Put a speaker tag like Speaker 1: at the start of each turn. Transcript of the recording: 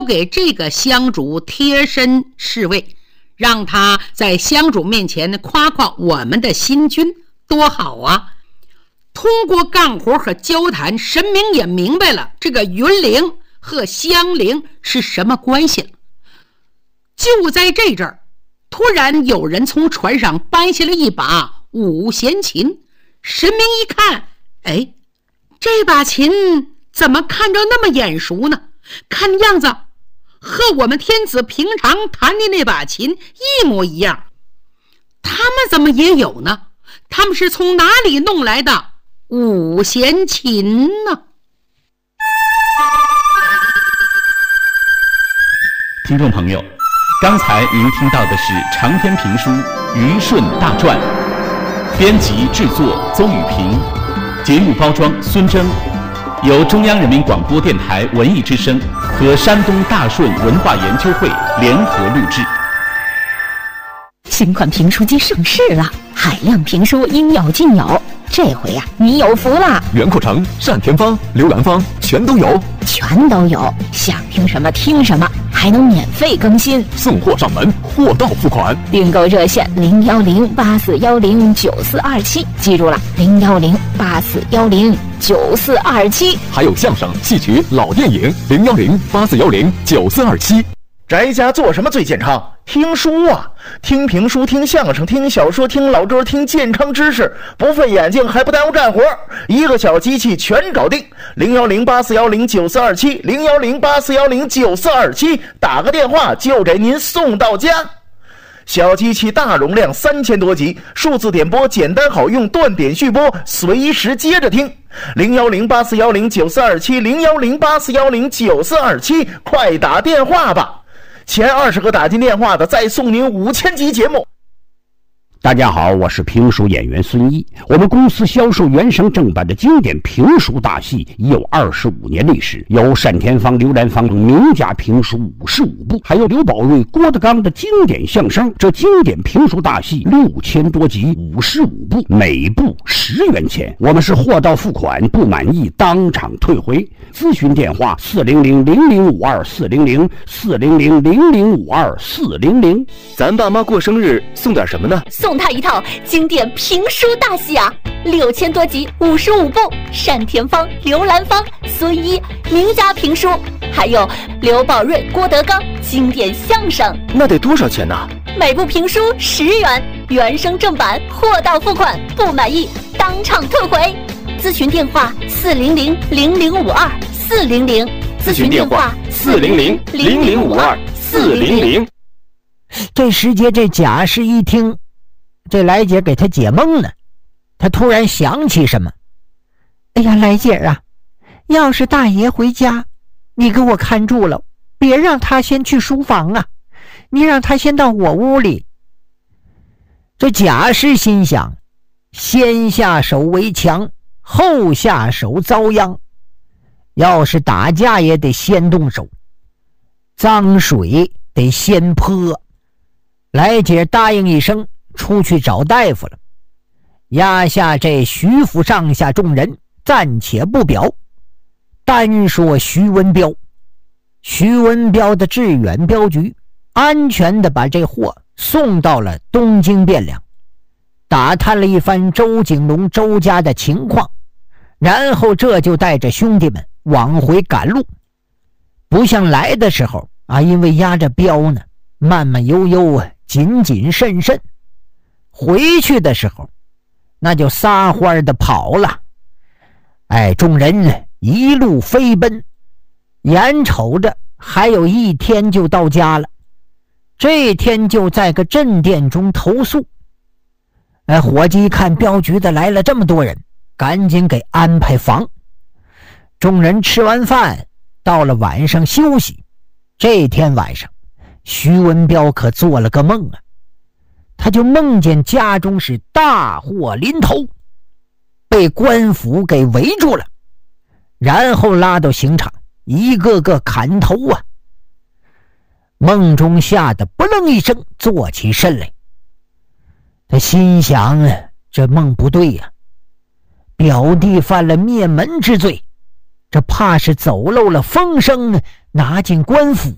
Speaker 1: 给这个乡主贴身侍卫，让他在乡主面前夸夸我们的新君，多好啊！通过干活和交谈，神明也明白了这个云灵和香灵是什么关系了。就在这阵儿，突然有人从船上搬下了一把五弦琴。神明一看，哎，这把琴怎么看着那么眼熟呢？看样子和我们天子平常弹的那把琴一模一样。他们怎么也有呢？他们是从哪里弄来的五弦琴呢？
Speaker 2: 听众朋友，刚才您听到的是长篇评书《虞舜大传》，编辑制作邹宇平，节目包装孙征，由中央人民广播电台文艺之声和山东大顺文化研究会联合录制。
Speaker 3: 新款评书机上市了，海量评书应有尽有。这回呀，你有福了！
Speaker 4: 袁阔成、单田芳、刘兰芳全都有，
Speaker 3: 全都有，想听什么听什么，还能免费更新，
Speaker 4: 送货上门，货到付款。
Speaker 3: 订购热线01084109427，记住了，01084109427。
Speaker 4: 还有相声、戏曲、老电影，01084109427。
Speaker 5: 宅家做什么最健康？听书啊，听评书，听相声，听小说，听老歌，听健康知识，不费眼睛还不耽误干活，一个小机器全搞定。01084109427 01084109427，打个电话就给您送到家。小机器大容量3000多集，数字点播简单好用，断点续播，随时接着听。01084109427 01084109427，快打电话吧！前20个打进电话的再送您5000集节目。
Speaker 6: 大家好，我是评书演员孙一。我们公司销售原声正版的经典评书大戏已有25年历史，有单田芳、刘兰芳等名家评书55部，还有刘宝瑞、郭德纲的经典相声。这经典评书大戏6000多集，55部，每部10元钱。我们是货到付款，不满意当场退回。咨询电话400-0052-400，400-0052-400。
Speaker 7: 咱爸妈过生日送点什么呢？
Speaker 3: 送他一套经典评书大戏啊，6000多集，55部，单田芳、刘兰芳、孙一名家评书，还有刘宝瑞、郭德纲经典相声。
Speaker 7: 那得多少钱呢？
Speaker 3: 每部评书10元，原声正版，货到付款，不满意当场退回。咨询电话400-0052-400，
Speaker 7: 咨询电话400-0052-400。
Speaker 8: 这时节，这贾氏一听，这来姐给他解梦呢，他突然想起什么。哎呀，来姐啊，要是大爷回家，你给我看住了，别让他先去书房啊，你让他先到我屋里。这贾氏心想，先下手为强，后下手遭殃，要是打架也得先动手，脏水得先泼。来姐答应一声，出去找大夫了。压下这徐府上下众人暂且不表，单说徐文彪。徐文彪的致远镖局安全地把这货送到了东京汴梁，打探了一番周景龙周家的情况，然后这就带着兄弟们往回赶路。不像来的时候啊，因为压着镖呢，慢慢悠悠啊，谨谨慎慎。回去的时候那就撒欢的跑了。哎，众人一路飞奔，眼瞅着还有1天就到家了。这天就在个镇店中投宿。哎，伙计一看镖局的来了这么多人，赶紧给安排房。众人吃完饭，到了晚上休息。这天晚上徐文彪可做了个梦啊，他就梦见家中是大祸临头，被官府给围住了，然后拉到刑场，一个个砍头啊。梦中吓得不愣一声坐起身来。他心想啊，这梦不对呀，表弟犯了灭门之罪，这怕是走漏了风声，拿进官府